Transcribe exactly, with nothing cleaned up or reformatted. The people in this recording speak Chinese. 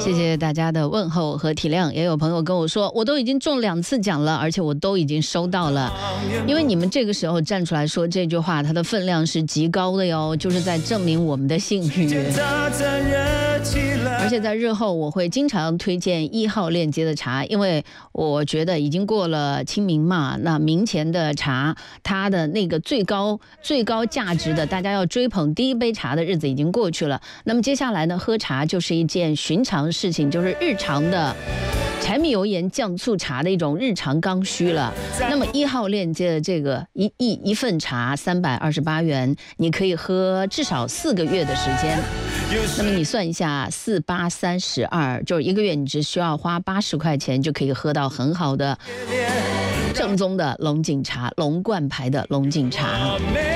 谢谢大家的问候和体谅。也有朋友跟我说，我都已经中两次奖了，而且我都已经收到了。因为你们这个时候站出来说这句话，它的分量是极高的哟，就是在证明我们的信誉。而且在日后我会经常推荐一号链接的茶，因为我觉得已经过了清明嘛，那明前的茶它的那个最高最高价值的大家要追捧第一杯茶的日子已经过去了。那么接下来呢，喝茶就是一件寻常事情，就是日常的柴米油盐酱醋茶的一种日常刚需了。那么一号链接的这个一一一份茶三百二十八元，你可以喝至少四个月的时间。那么你算一下，四八三十二，就是一个月你只需要花八十块钱就可以喝到很好的正宗的龙井茶，龙冠牌的龙井茶。